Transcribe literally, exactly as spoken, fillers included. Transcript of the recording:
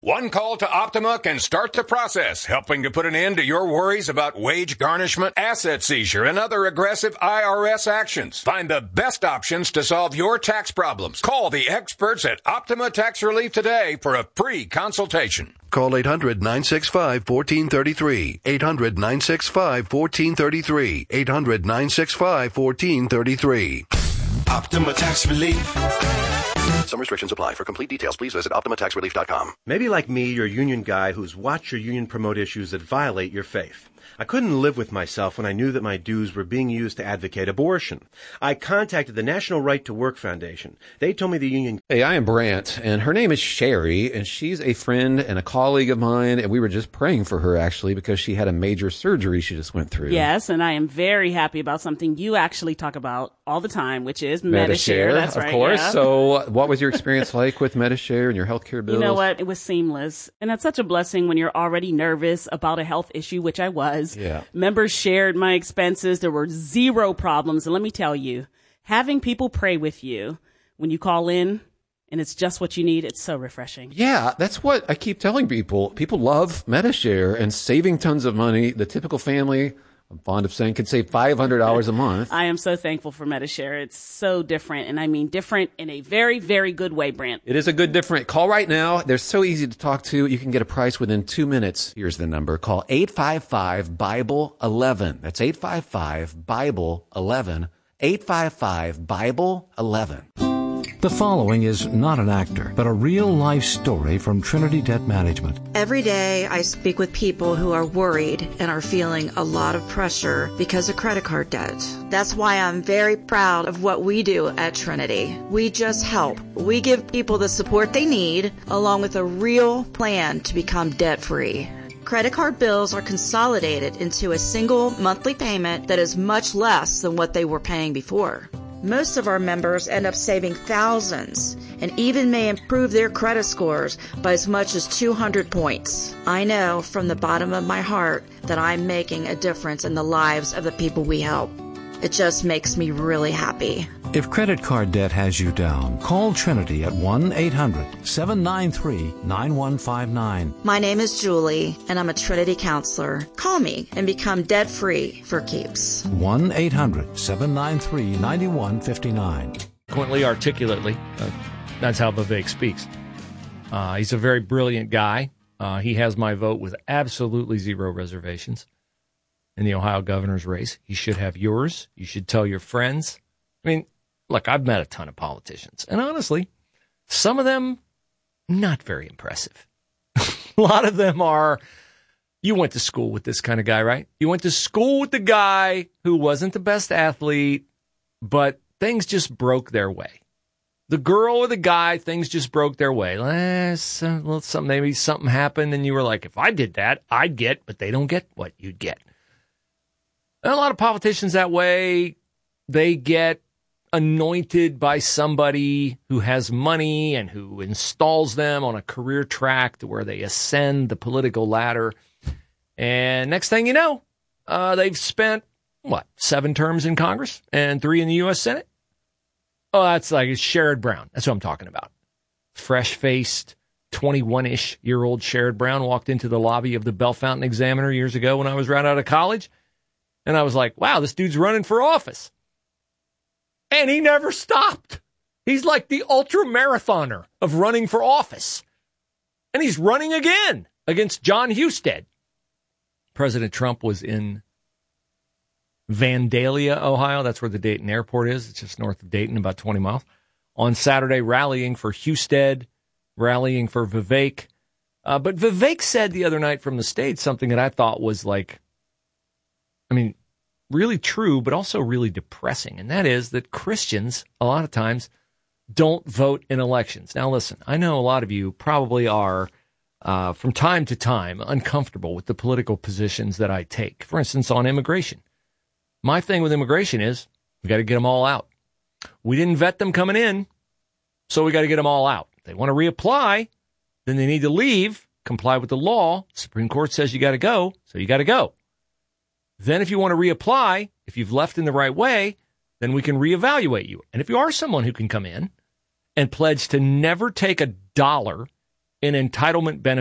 One call to Optima can start the process, helping to put an end to your worries about wage garnishment, asset seizure, and other aggressive I R S actions. Find the best options to solve your tax problems. Call the experts at Optima Tax Relief today for a free consultation. Call eight hundred, nine six five, one four three three. eight hundred, nine six five, one four three three. eight hundred, nine six five, one four three three. Optima Tax Relief. Some restrictions apply. For complete details, please visit Optima Tax Relief dot com. Maybe like me, you're a union guy who's watched your union promote issues that violate your faith. I couldn't live with myself when I knew that my dues were being used to advocate abortion. I contacted the National Right to Work Foundation. They told me the union... Hey, I am Brant, and her name is Sherry, and she's a friend and a colleague of mine, and we were just praying for her, actually, because she had a major surgery she just went through. Yes, and I am very happy about something you actually talk about all the time, which is Medi-Share. That's of right, course. yeah. So what was your experience like with Medi-Share and your healthcare bills? You know what? It was seamless. And that's such a blessing when you're already nervous about a health issue, which I was. Yeah. Members shared my expenses. There were zero problems. And let me tell you, having people pray with you when you call in and it's just what you need, it's so refreshing. Yeah, that's what I keep telling people. People love Medi-Share and saving tons of money. The typical family, I'm fond of saying, can save five hundred dollars a month. I am so thankful for Medi-Share. It's so different, and I mean different in a very, very good way, Brant. It is a good different. Call right now. They're so easy to talk to. You can get a price within two minutes. Here's the number. Call eight five five, Bible eleven. That's eight five five, Bible eleven. eight five five, Bible eleven. The following is not an actor, but a real-life story from Trinity Debt Management. Every day I speak with people who are worried and are feeling a lot of pressure because of credit card debt. That's why I'm very proud of what we do at Trinity. We just help. We give people the support they need, along with a real plan to become debt-free. Credit card bills are consolidated into a single monthly payment that is much less than what they were paying before. Most of our members end up saving thousands and even may improve their credit scores by as much as two hundred points. I know from the bottom of my heart that I'm making a difference in the lives of the people we help. It just makes me really happy. If credit card debt has you down, call Trinity at one eight hundred, seven nine three, nine one five nine. My name is Julie, and I'm a Trinity counselor. Call me and become debt-free for keeps. one eight hundred, seven nine three, nine one five nine. Eloquently, articulately. Uh, that's how Vivek speaks. Uh, he's a very brilliant guy. Uh, he has my vote with absolutely zero reservations in the Ohio governor's race. He should have yours. You should tell your friends. I mean, look, I've met a ton of politicians, and honestly, some of them not very impressive. A lot of them are, you went to school with this kind of guy, right? You went to school with the guy who wasn't the best athlete, but things just broke their way. The girl or the guy, things just broke their way. Eh, some, some, maybe something happened, and you were like, if I did that, I'd get, but they don't get what you'd get. And a lot of politicians that way, they get anointed by somebody who has money and who installs them on a career track to where they ascend the political ladder. And next thing you know, uh, they've spent, what, seven terms in Congress and three in the U S Senate? Oh, that's like Sherrod Brown. That's what I'm talking about. Fresh-faced, twenty-one-ish year old Sherrod Brown walked into the lobby of the Bellefontaine Examiner years ago when I was right out of college. And I was like, wow, this dude's running for office. And he never stopped. He's like the ultra marathoner of running for office. And he's running again against John Husted. President Trump was in Vandalia, Ohio. That's where the Dayton airport is. It's just north of Dayton, about twenty miles. On Saturday, rallying for Husted, rallying for Vivek. Uh, but Vivek said the other night from the stage something that I thought was like, I mean, really true, but also really depressing. And that is that Christians, a lot of times, don't vote in elections. Now, listen, I know a lot of you probably are, uh, from time to time, uncomfortable with the political positions that I take. For instance, on immigration. My thing with immigration is we got to get them all out. We didn't vet them coming in, so we got to get them all out. If they want to reapply, then they need to leave, comply with the law. Supreme Court says you got to go, so you got to go. Then if you want to reapply, if you've left in the right way, then we can reevaluate you. And if you are someone who can come in and pledge to never take a dollar in entitlement benefits.